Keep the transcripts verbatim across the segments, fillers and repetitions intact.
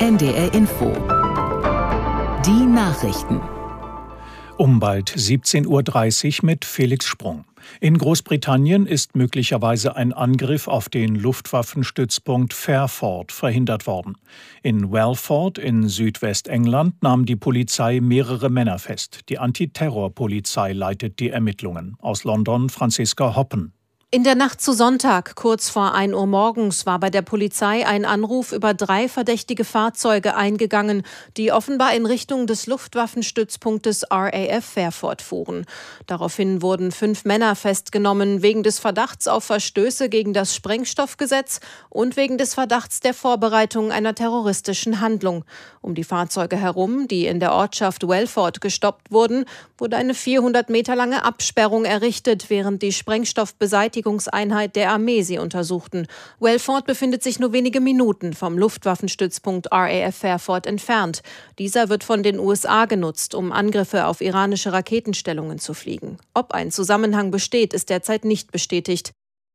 N D R Info. Die Nachrichten. Um bald siebzehn Uhr dreißig mit Felix Sprung. In Großbritannien ist möglicherweise ein Angriff auf den Luftwaffenstützpunkt Fairford verhindert worden. In Welford in Südwestengland nahm die Polizei mehrere Männer fest. Die Antiterrorpolizei leitet die Ermittlungen. Aus London Franziska Hoppen. In der Nacht zu Sonntag, kurz vor ein Uhr morgens, war bei der Polizei ein Anruf über drei verdächtige Fahrzeuge eingegangen, die offenbar in Richtung des Luftwaffenstützpunktes R A F Fairford fuhren. Daraufhin wurden fünf Männer festgenommen, wegen des Verdachts auf Verstöße gegen das Sprengstoffgesetz und wegen des Verdachts der Vorbereitung einer terroristischen Handlung. Um die Fahrzeuge herum, die in der Ortschaft Welford gestoppt wurden, wurde eine vierhundert Meter lange Absperrung errichtet, während die Sprengstoffbeseitigung Einheit der Armee sie untersuchten. Welford befindet sich nur wenige Minuten vom Luftwaffenstützpunkt R A F Fairford entfernt. Dieser wird von den U S A genutzt, um Angriffe auf iranische Raketenstellungen zu fliegen. Ob ein Zusammenhang besteht, ist derzeit nicht bestätigt.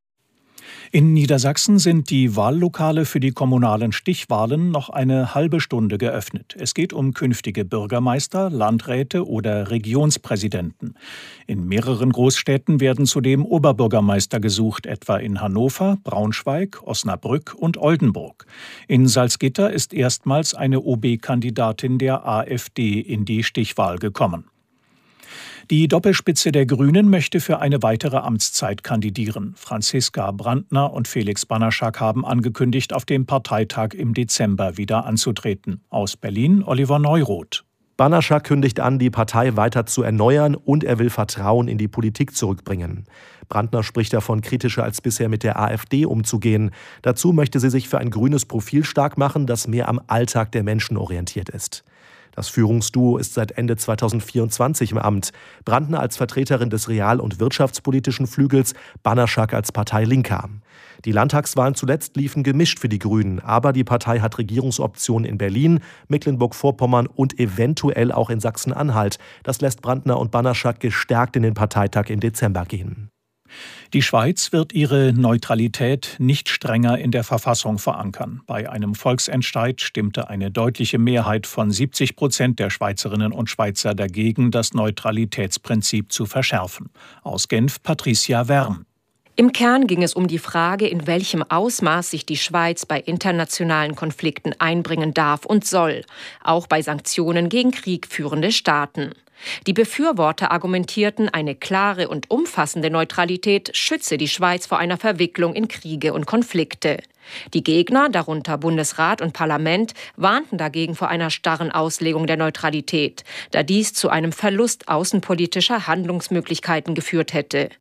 In Niedersachsen sind die Wahllokale für die kommunalen Stichwahlen noch eine halbe Stunde geöffnet. Es geht um künftige Bürgermeister, Landräte oder Regionspräsidenten. In mehreren Großstädten werden zudem Oberbürgermeister gesucht, etwa in Hannover, Braunschweig, Osnabrück und Oldenburg. In Salzgitter ist erstmals eine O B-Kandidatin der AfD in die Stichwahl gekommen. Die Doppelspitze der Grünen möchte für eine weitere Amtszeit kandidieren. Franziska Brandner und Felix Banaszak haben angekündigt, auf dem Parteitag im Dezember wieder anzutreten. Aus Berlin Oliver Neuroth. Banaszak kündigt an, die Partei weiter zu erneuern und er will Vertrauen in die Politik zurückbringen. Brandner spricht davon, kritischer als bisher mit der AfD umzugehen. Dazu möchte sie sich für ein grünes Profil stark machen, das mehr am Alltag der Menschen orientiert ist. Das Führungsduo ist seit Ende zweitausendvierundzwanzig im Amt. Brandner als Vertreterin des real- und wirtschaftspolitischen Flügels, Banaszak als Parteilinker. Die Landtagswahlen zuletzt liefen gemischt für die Grünen, aber die Partei hat Regierungsoptionen in Berlin, Mecklenburg-Vorpommern und eventuell auch in Sachsen-Anhalt. Das lässt Brandner und Banaszak gestärkt in den Parteitag im Dezember gehen. Die Schweiz wird ihre Neutralität nicht strenger in der Verfassung verankern. Bei einem Volksentscheid stimmte eine deutliche Mehrheit von siebzig Prozent der Schweizerinnen und Schweizer dagegen, das Neutralitätsprinzip zu verschärfen. Aus Genf Patricia Werm. Im Kern ging es um die Frage, in welchem Ausmaß sich die Schweiz bei internationalen Konflikten einbringen darf und soll, auch bei Sanktionen gegen kriegführende Staaten. Die Befürworter argumentierten, eine klare und umfassende Neutralität schütze die Schweiz vor einer Verwicklung in Kriege und Konflikte. Die Gegner, darunter Bundesrat und Parlament, warnten dagegen vor einer starren Auslegung der Neutralität, da dies zu einem Verlust außenpolitischer Handlungsmöglichkeiten geführt hätte.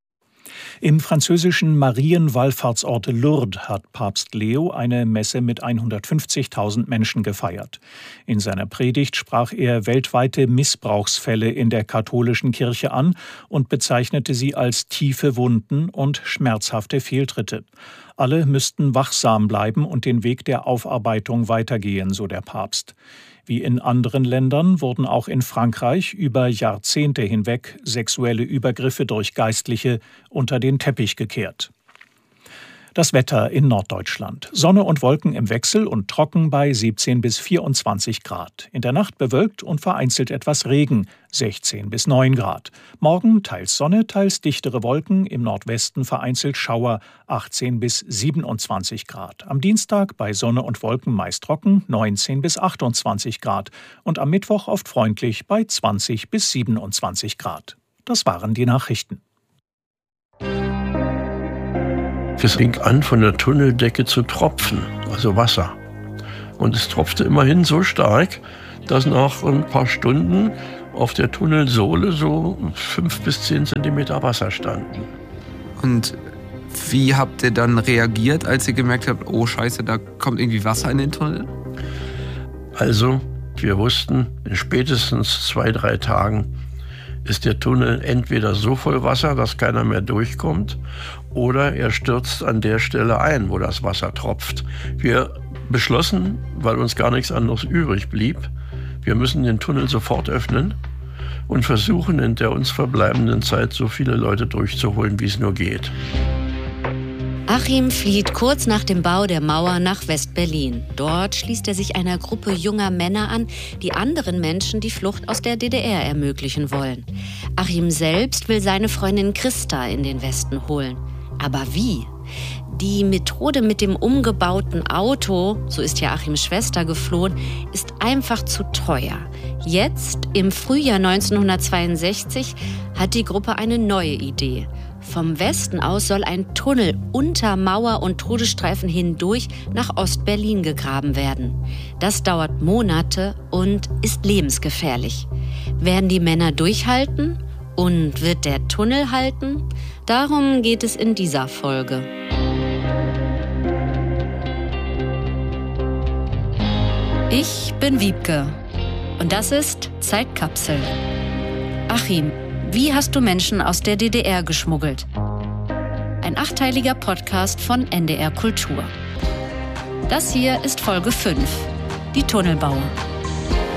Im französischen Marienwallfahrtsort Lourdes hat Papst Leo eine Messe mit hundertfünfzigtausend Menschen gefeiert. In seiner Predigt sprach er weltweite Missbrauchsfälle in der katholischen Kirche an und bezeichnete sie als tiefe Wunden und schmerzhafte Fehltritte. Alle müssten wachsam bleiben und den Weg der Aufarbeitung weitergehen, so der Papst. Wie in anderen Ländern wurden auch in Frankreich über Jahrzehnte hinweg sexuelle Übergriffe durch Geistliche unter den Teppich gekehrt. Das Wetter in Norddeutschland. Sonne und Wolken im Wechsel und trocken bei siebzehn bis vierundzwanzig Grad. In der Nacht bewölkt und vereinzelt etwas Regen, sechzehn bis neun Grad. Morgen teils Sonne, teils dichtere Wolken, im Nordwesten vereinzelt Schauer, achtzehn bis siebenundzwanzig Grad. Am Dienstag bei Sonne und Wolken meist trocken, neunzehn bis achtundzwanzig Grad. Und am Mittwoch oft freundlich bei zwanzig bis siebenundzwanzig Grad. Das waren die Nachrichten. Es fing an, von der Tunneldecke zu tropfen, also Wasser. Und es tropfte immerhin so stark, dass nach ein paar Stunden auf der Tunnelsohle so fünf bis zehn Zentimeter Wasser standen. Und wie habt ihr dann reagiert, als ihr gemerkt habt, oh Scheiße, da kommt irgendwie Wasser in den Tunnel? Also, wir wussten, in spätestens zwei, drei Tagen ist der Tunnel entweder so voll Wasser, dass keiner mehr durchkommt, oder er stürzt an der Stelle ein, wo das Wasser tropft. Wir beschlossen, weil uns gar nichts anderes übrig blieb, wir müssen den Tunnel sofort öffnen und versuchen, in der uns verbleibenden Zeit so viele Leute durchzuholen, wie es nur geht. Achim flieht kurz nach dem Bau der Mauer nach West-Berlin. Dort schließt er sich einer Gruppe junger Männer an, die anderen Menschen die Flucht aus der D D R ermöglichen wollen. Achim selbst will seine Freundin Christa in den Westen holen. Aber wie? Die Methode mit dem umgebauten Auto, so ist ja Achims Schwester geflohen, ist einfach zu teuer. Jetzt, im Frühjahr neunzehnhundertzweiundsechzig, hat die Gruppe eine neue Idee. Vom Westen aus soll ein Tunnel unter Mauer und Todesstreifen hindurch nach Ost-Berlin gegraben werden. Das dauert Monate und ist lebensgefährlich. Werden die Männer durchhalten? Und wird der Tunnel halten? Darum geht es in dieser Folge. Ich bin Wiebke und das ist Zeitkapsel. Achim, wie hast du Menschen aus der D D R geschmuggelt? Ein achteiliger Podcast von N D R Kultur. Das hier ist Folge fünf, die Tunnelbauer.